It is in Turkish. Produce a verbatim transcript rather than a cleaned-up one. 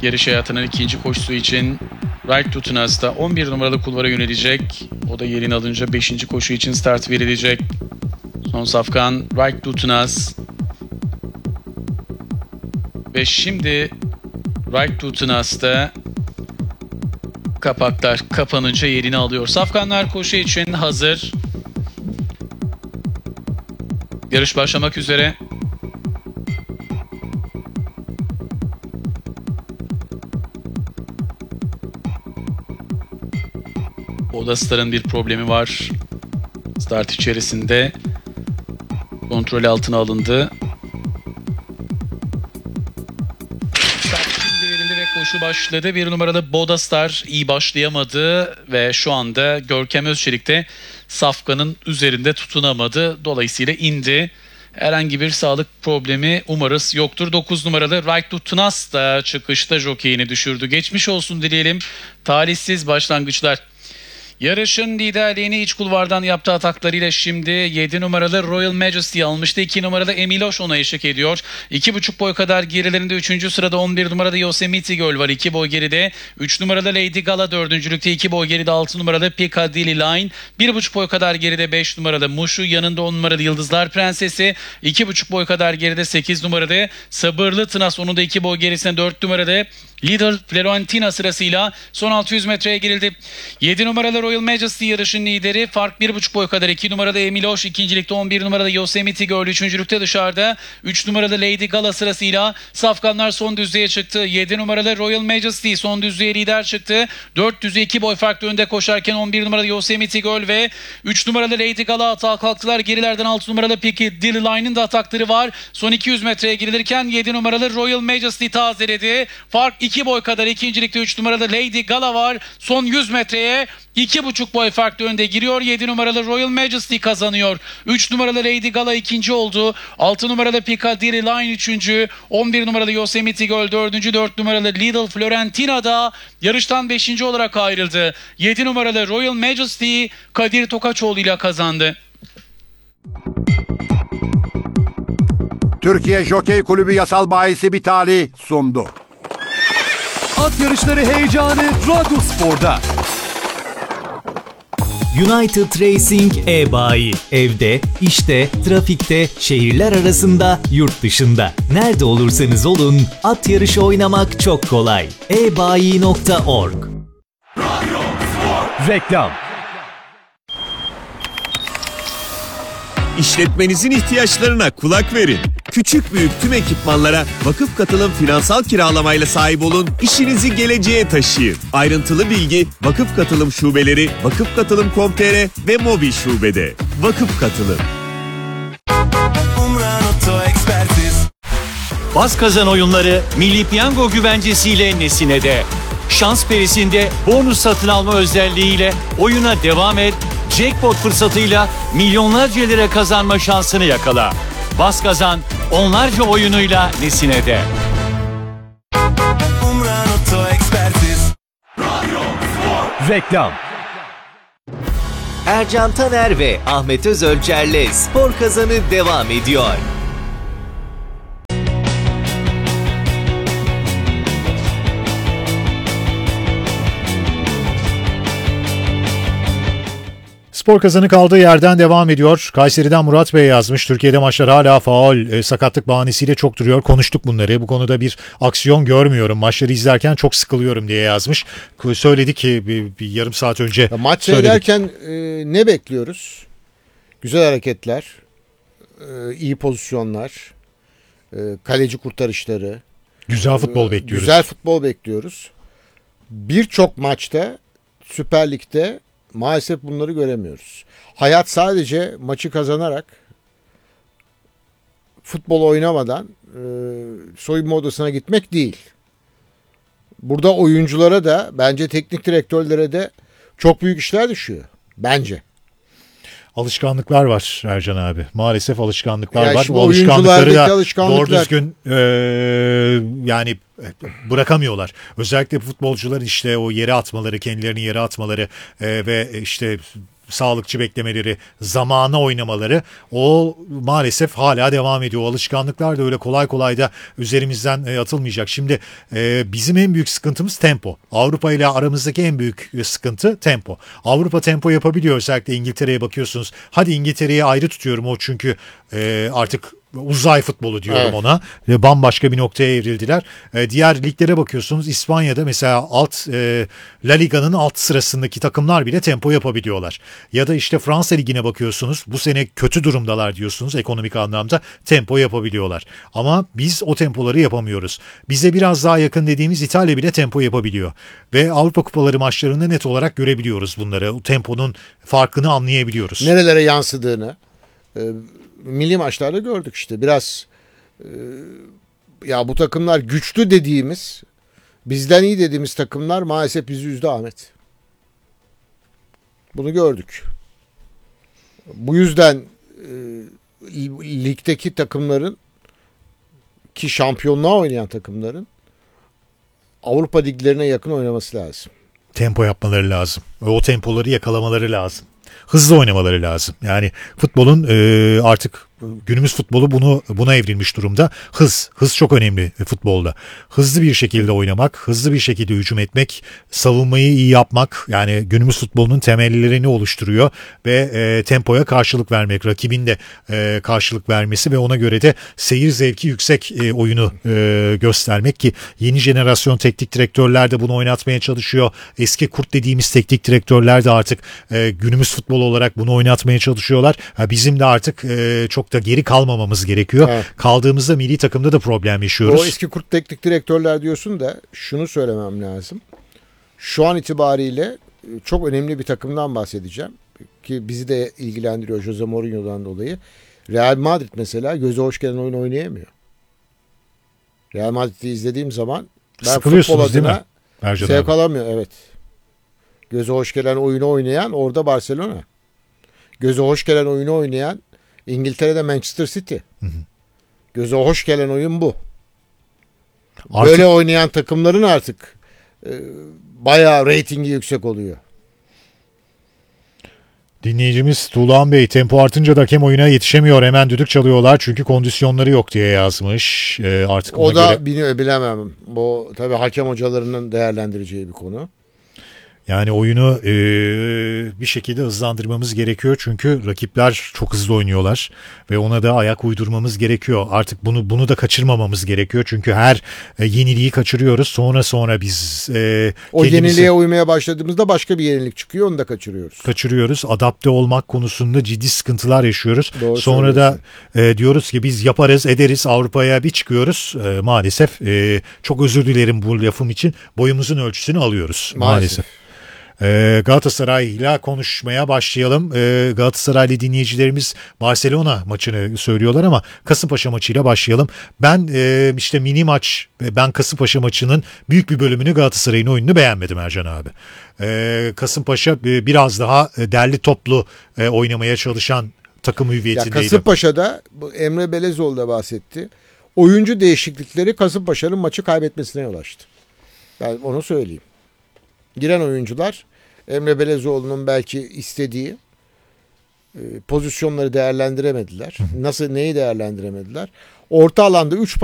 Yarış hayatının ikinci koşusu için Right to Tunas'ta on bir numaralı kulvara yönelecek. O da yerini alınca beşinci koşu için start verilecek. Son safkan Right to Tunas. Ve şimdi Right to Tunas'ta kapaklar kapanınca yerini alıyor. Safkanlar koşu için hazır. Yarış başlamak üzere. Bodastar'ın bir problemi var. Start içerisinde kontrol altına alındı. Start şimdi verildi ve koşu başladı. Bir numaralı Bodastar iyi başlayamadı ve şu anda Görkem Özçelik de safkanın üzerinde tutunamadı. Dolayısıyla indi. Herhangi bir sağlık problemi umarız yoktur. dokuz numaralı Right to Tunas da çıkışta jokeyini düşürdü. Geçmiş olsun dileyelim. Talihsiz başlangıçlar. Yarışın liderliğini iç kulvardan yaptığı ataklarıyla şimdi yedi numaralı Royal Majesty almıştı. iki numaralı Emiloş ona eşlik ediyor. iki buçuk boy kadar gerilerinde üçüncü sırada on bir numaralı Yosemite Girl var. iki boy geride. üç numaralı Lady Gala dördüncülükte. iki boy geride altı numaralı Piccadilly Line. bir buçuk boy kadar geride beş numaralı Mushu. Yanında on numaralı Yıldızlar Prensesi. iki buçuk boy kadar geride sekiz numaralı Sabırlı Tınas. Onun da iki boy gerisinde dört numaralı Little Florentina sırasıyla son altı yüz metreye girildi. yedi numaralı Royal Majesty yarışın lideri. Fark bir buçuk boy kadar. iki numaralı Emiloş ikincilikte. on bir numaralı Yosemite Girl üçüncülükte dışarıda. üç numaralı Lady Gala sırasıyla safkanlar son düzlüğe çıktı. yedi numaralı Royal Majesty son düzlüğe lider çıktı. dört düzlüğe iki boy farklı önde koşarken on bir numaralı Yosemite Girl ve üç numaralı Lady Gala atağa kalktılar. Gerilerden altı numaralı Piccadilly Line'ın da atakları var. Son iki yüz metreye girilirken yedi numaralı Royal Majesty tazeledi. Fark iki boy kadar. İkincilikte üç numaralı Lady Gala var. Son yüz metreye iki buçuk boy farklı önde giriyor. yedi numaralı Royal Majesty kazanıyor. üç numaralı Lady Gala ikinci oldu. altı numaralı Piccadilly Line üçüncü. on bir numaralı Yosemite Girl dördüncü. dört numaralı Little Florentina da yarıştan beşinci olarak ayrıldı. yedi numaralı Royal Majesty Kadir Tokaçoğlu ile kazandı. Türkiye Jokey Kulübü yasal bahisi Bitali sundu. At yarışları heyecanı Radyospor'da. United Racing e-bayi. Evde, işte, trafikte, şehirler arasında, yurt dışında. Nerede olursanız olun, at yarışı oynamak çok kolay. e bayi nokta org. Reklam. İşletmenizin ihtiyaçlarına kulak verin. Küçük büyük tüm ekipmanlara vakıf katılım finansal kiralamayla sahip olun, işinizi geleceğe taşıyın. Ayrıntılı bilgi vakıf katılım şubeleri, vakıf katılım nokta com nokta tr ve mobil şubede. Vakıf Katılım. Baz kazan oyunları Milli Piyango güvencesiyle Nesine'de. Şans perisinde bonus satın alma özelliğiyle oyuna devam et, jackpot fırsatıyla milyonlarca lira kazanma şansını yakala. Baz kazan onlarca oyunuyla Nesine'de. Reklam. Ercan Taner ve Ahmet Özölçer'le Spor Kazanı devam ediyor. Spor Kazanı kaldığı yerden devam ediyor. Kayseri'den Murat Bey yazmış. Türkiye'de maçlar hala faul, e, sakatlık bahanesiyle çok duruyor. Konuştuk bunları. Bu konuda bir aksiyon görmüyorum. Maçları izlerken çok sıkılıyorum diye yazmış. Söyledik ki bir, bir yarım saat önce. Ya maç söyledik. seyrederken e, ne bekliyoruz? Güzel hareketler, e, iyi pozisyonlar, e, kaleci kurtarışları. Güzel futbol e, bekliyoruz. Güzel futbol bekliyoruz. Birçok maçta Süper Lig'de maalesef bunları göremiyoruz. Hayat sadece maçı kazanarak, futbol oynamadan e, soyunma odasına gitmek değil. Burada oyunculara da bence teknik direktörlere de çok büyük işler düşüyor. Bence. Alışkanlıklar var Ercan abi. Maalesef alışkanlıklar ya var. Bu alışkanlıkları da alışkanlıklar... doğru düzgün e, yani bırakamıyorlar. Özellikle futbolcuların işte o yere atmaları, kendilerini yere atmaları e, ve işte sağlıkçı beklemeleri, zamana oynamaları o maalesef hala devam ediyor. O alışkanlıklar da öyle kolay kolay da üzerimizden e, atılmayacak. Şimdi e, bizim en büyük sıkıntımız tempo. Avrupa ile aramızdaki en büyük sıkıntı tempo. Avrupa tempo yapabiliyor, özellikle İngiltere'ye bakıyorsunuz. Hadi İngiltere'yi ayrı tutuyorum, o çünkü e, artık uzay futbolu diyorum Evet. ona. Ve bambaşka bir noktaya evrildiler. E, diğer liglere bakıyorsunuz. İspanya'da mesela alt e, La Liga'nın alt sırasındaki takımlar bile tempo yapabiliyorlar. Ya da işte Fransa Ligi'ne bakıyorsunuz. Bu sene kötü durumdalar diyorsunuz ekonomik anlamda. Tempo yapabiliyorlar. Ama biz o tempoları yapamıyoruz. Bize biraz daha yakın dediğimiz İtalya bile tempo yapabiliyor. Ve Avrupa Kupaları maçlarında net olarak görebiliyoruz bunları. O temponun farkını anlayabiliyoruz. Nerelere yansıdığını e, milli maçlarda gördük işte. Biraz e, ya bu takımlar güçlü dediğimiz, bizden iyi dediğimiz takımlar maalesef bizi üzdü Ahmet. Bunu gördük. Bu yüzden e, ligdeki takımların, ki şampiyonluğa oynayan takımların Avrupa liglerine yakın oynaması lazım. Tempo yapmaları lazım. O tempoları yakalamaları lazım. Hızlı oynamaları lazım. Yani futbolun e, artık günümüz futbolu bunu buna evrilmiş durumda. Hız, hız çok önemli futbolda. Hızlı bir şekilde oynamak, hızlı bir şekilde hücum etmek, savunmayı iyi yapmak, yani günümüz futbolunun temellerini oluşturuyor ve e, tempoya karşılık vermek, rakibin de e, karşılık vermesi ve ona göre de seyir zevki yüksek e, oyunu e, göstermek, ki yeni jenerasyon teknik direktörler de bunu oynatmaya çalışıyor. Eski kurt dediğimiz teknik direktörler de artık e, günümüz futbolu olarak bunu oynatmaya çalışıyorlar. Ha, bizim de artık e, çok da geri kalmamamız gerekiyor. Evet. Kaldığımızda milli takımda da problem yaşıyoruz. O eski kurt teknik direktörler diyorsun da şunu söylemem lazım. Şu an itibariyle çok önemli bir takımdan bahsedeceğim. Ki bizi de ilgilendiriyor Jose Mourinho'dan dolayı. Real Madrid mesela göze hoş gelen oyun oynayamıyor. Real Madrid'i izlediğim zaman ben futbol Sıkılıyorsunuz değil mi adına Ercan zevk abi? alamıyor. Evet. Göze hoş gelen oyunu oynayan orada Barcelona. Göze hoş gelen oyunu oynayan İngiltere'de Manchester City. Hı hı. Göze hoş gelen oyun bu. Artık Böyle oynayan takımların artık e, bayağı reytingi yüksek oluyor. dinleyicimiz Tuğlan Bey, tempo artınca da hakem oyuna yetişemiyor, hemen düdük çalıyorlar çünkü kondisyonları yok diye yazmış. Ee, artık O ona da göre... bini- bilemem. Bu tabii hakem hocalarının değerlendireceği bir konu. Yani oyunu e, bir şekilde hızlandırmamız gerekiyor çünkü rakipler çok hızlı oynuyorlar ve ona da ayak uydurmamız gerekiyor. Artık bunu bunu da kaçırmamamız gerekiyor çünkü her e, yeniliği kaçırıyoruz. Sonra sonra biz e, O kendimizi yeniliğe uymaya başladığımızda başka bir yenilik çıkıyor, onu da kaçırıyoruz. kaçırıyoruz. Adapte olmak konusunda ciddi sıkıntılar yaşıyoruz. Doğru Sonra da e, diyoruz ki biz yaparız ederiz, Avrupa'ya bir çıkıyoruz. E, maalesef e, çok özür dilerim bu lafım için, boyumuzun ölçüsünü alıyoruz maalesef. Maalesef. Ee, Galatasaray'la konuşmaya başlayalım. Ee, Galatasaraylı dinleyicilerimiz Barcelona maçını söylüyorlar ama Kasımpaşa maçıyla başlayalım. Ben e, işte mini maç, ben Kasımpaşa maçının büyük bir bölümünü, Galatasaray'ın oyununu beğenmedim Ercan abi. Ee, Kasımpaşa e, biraz daha derli toplu e, oynamaya çalışan takım Ya hüviyetindeydi. Kasımpaşa'da bu Emre Belezoğlu da bahsetti. Oyuncu değişiklikleri Kasımpaşa'nın maçı kaybetmesine yol açtı. Ben onu söyleyeyim. Giren oyuncular Emre Belezoğlu'nun belki istediği e, pozisyonları değerlendiremediler. Nasıl, neyi değerlendiremediler? Orta alanda üç